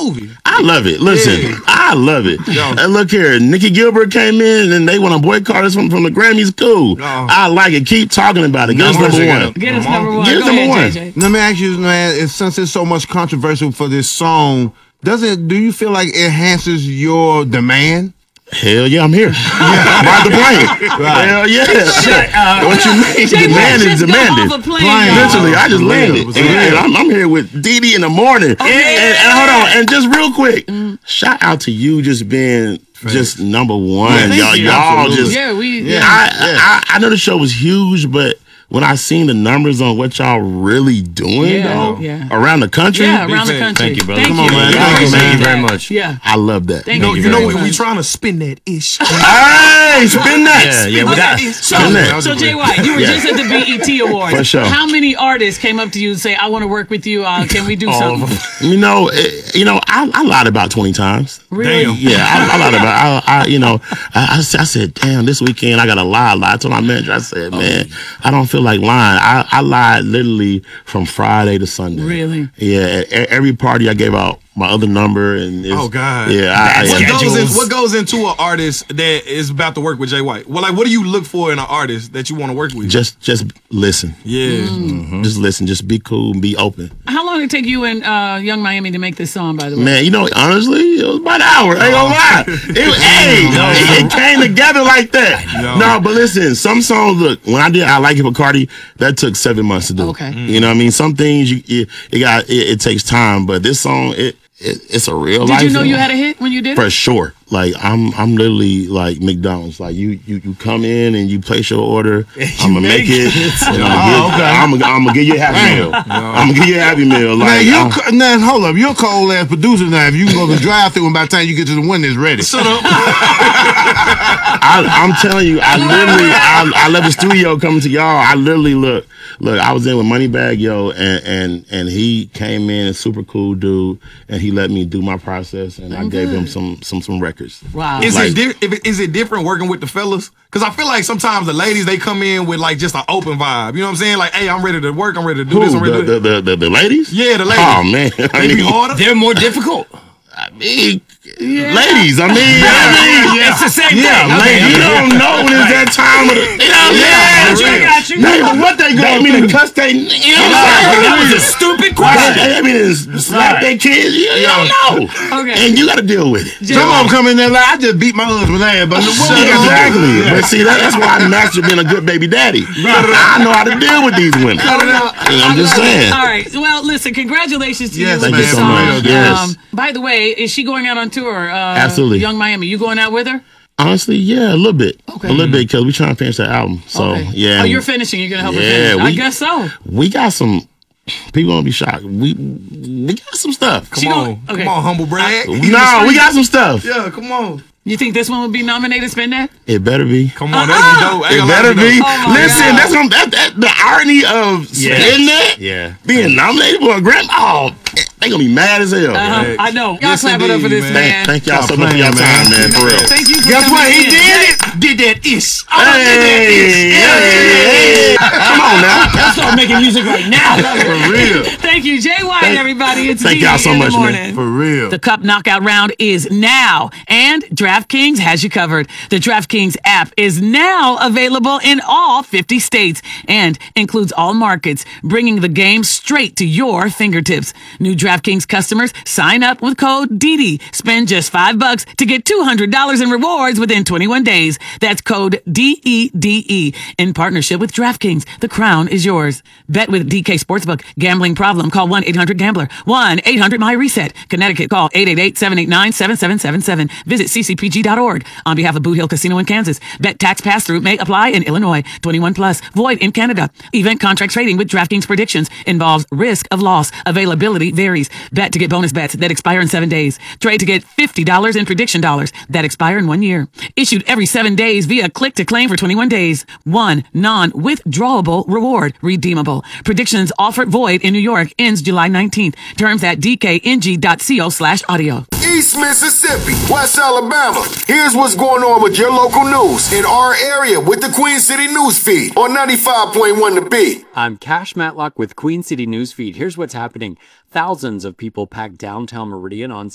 movie. I love it. Listen, I love it. And look here, Nikki Gilbert came in and they want to boycott us from the Grammys. Cool. I like it. Keep talking about it. Get us number one. Get us number one. Get us number one. JJ. Let me ask you, man. Since there's so much controversy for this song, do you feel like it enhances your demand? Hell yeah, I'm here. Ride the plane. Right. Hell yeah. What you mean? Demand is demanded. Literally, I just landed. And I'm here with Dee in the morning. And hold on, and just real quick, shout out to you just being just number one. Y'all just I know the show was huge, but when I seen the numbers on what y'all really doing around the country. Yeah, around the country. Thank you, brother. Come on, man. Thank you very much. Yeah. I love that. You know we trying to spin that ish. Hey, spin that. So Jay White, you were just at the BET Awards. For sure. How many artists came up to you and say, I want to work with you? Can we do something? I lied about 20 times. Really? Damn. Yeah, I lied about I said, damn, this weekend I got to lie. I told my manager, I said, man, I don't feel like lying. I lied literally from Friday to Sunday. Really? Yeah, at every party I gave out my other number and oh God. Yeah, what goes into an artist that is about to work with Jay White? Well, like, what do you look for in an artist that you want to work with? Just listen. Yeah. Just listen. Just be cool and be open. How long did it take you and Young Miami to make this song, by the way? Man, honestly, it was about an hour. I ain't gonna lie. It came together like that. No, but listen, some songs, look, when I did I Like It for Cardi, that took 7 months to do. Okay. You know what I mean? Some things it takes time, but this song, it's a real life. Did you know you had a hit when you did it? For sure. Like I'm literally like McDonald's. Like you come in and you place your order. I'm gonna make it. I'm gonna give you a Happy Meal. I'm gonna give you a Happy Meal. Like now hold up, you're a cold ass producer now. If you can go to the drive through and by the time you get to the window, it's ready. Shut up. I'm telling you, I love the studio coming to y'all. I literally look. I was in with Moneybagg Yo, and he came in, a super cool dude, and he let me do my process, and I gave him some records. Wow. Is it different working with the fellas? Because I feel like sometimes the ladies, they come in with like just an open vibe. You know what I'm saying? Like, hey, I'm ready to work. I'm ready to do this. I'm ready to do this. The ladies? Yeah, the ladies. Oh man, they be harder. They're more difficult. I mean, ladies. It's the same thing. Ladies. You don't know when it's that time of the. I got you. What they go? I mean, cuss they. That was a stupid question. I mean, slap their kids. You don't know. Okay. And you got to deal with it. Some of them come in there like, I just beat my husband's ass, but exactly. But see, that's why I mastered being a good baby daddy. I know how to deal with these women. I'm just saying. All right. Well, listen. Congratulations to you. Thank you so much. Yes. By the way, is she going out on tour? Absolutely. Young Miami, you going out with her? Honestly, yeah, a little bit. Okay. A little bit, because we're trying to finish that album. So, yeah. Oh, you're finishing. You're going to help her finish. I guess so. We got some... People gonna be shocked. We got some stuff. Come on, humble brag. We got some stuff. Yeah, come on. You think this one would be nominated? Spin that? It better be. Come on, that'd be dope. It better be. Listen, that's the irony of spin that. Yeah. Being nominated for a Grammy. Oh, they gonna be mad as hell. I know. Y'all clap it up for this man. Thank y'all so much for your time, man. For real. Thank you for Guess what? He did it. Did that ish. Hey. Come on now. I'll start making music right now. For real. Thank you, Jay White, everybody. It's Thank y'all so much, man. For real. The Cup Knockout round is now, and DraftKings has you covered. The DraftKings app is now available in all 50 states and includes all markets, bringing the game straight to your fingertips. New DraftKings customers sign up with code DD. Spend just $5 to get $200 in rewards within 21 days. That's code DEDE in partnership with DraftKings. The crown is yours. Bet with DK Sportsbook. Gambling problem? Call 1-800-GAMBLER. 1-800-MY-RESET. Connecticut, call 888-789-7777. Visit ccpg.org. On behalf of Boot Hill Casino in Kansas, bet tax pass-through may apply in Illinois. 21 plus. Void in Canada. Event contract trading with DraftKings predictions involves risk of loss. Availability varies. Bet to get bonus bets that expire in 7 days. Trade to get $50 in prediction dollars that expire in 1 year. Issued every 7 days via click to claim for 21 days. One non-withdrawable reward. Redeemable. Predictions offered void in New York. Ends July 19th. Terms at dkng.co/audio. East Mississippi, West Alabama. Here's what's going on with your local news in our area with the Queen City News Feed on 95.1 The Beat. I'm Cash Matlock with Queen City News Feed. Here's what's happening. Thousands of people packed downtown Meridian on